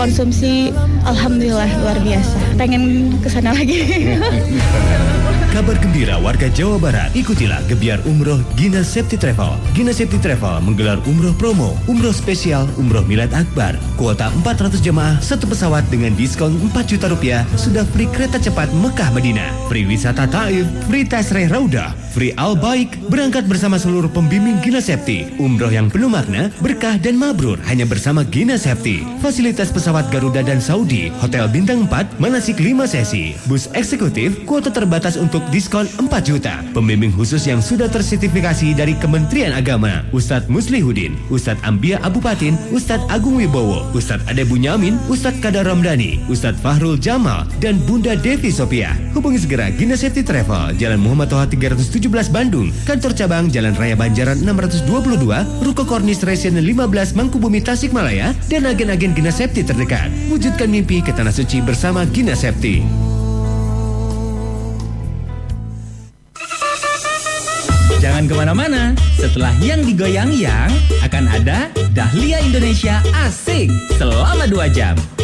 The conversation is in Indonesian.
Konsumsi alhamdulillah luar biasa. Pengen kesana lagi. Kabar gembira warga Jawa Barat, ikutilah Gebiar Umroh Gina Septi Travel. Gina Septi Travel menggelar umroh promo, umroh spesial, umroh Milad Akbar. Kuota 400 jemaah, satu pesawat dengan diskon 4 juta rupiah, sudah free kereta cepat Mekah Madinah, free wisata Taif, free Tasreh Raudah, free Al-Baik, berangkat bersama seluruh pembimbing Gina Septi. Umroh yang penuh makna, berkah dan mabrur hanya bersama Gina Septi. Fasilitas pesawat Garuda dan Saudi, hotel bintang 4, manasik 5 sesi, bus eksekutif, kuota terbatas untuk diskon 4 juta. Pembimbing khusus yang sudah tersertifikasi dari Kementerian Agama, Ustadz Muslihuddin, Ustadz Ambia Abupatin, Ustadz Agung Wibowo, Ustadz Ade Bunyamin, Ustadz Kadar Ramdhani, Ustadz Fahrul Jamal, dan Bunda Devi Sopiah. Hubungi segera Gina Septi Travel, Jalan Muhammad Toha 317 Bandung, kantor cabang Jalan Raya Banjaran 622, Ruko Kornis Resen 15 Mangkubumi Tasikmalaya, dan agen-agen Gina Septi terdekat. Wujudkan mimpi ke Tanah Suci bersama Gina Septi. Jangan kemana-mana, setelah yang digoyang-yang akan ada Dahlia Indonesia asik selama 2 jam.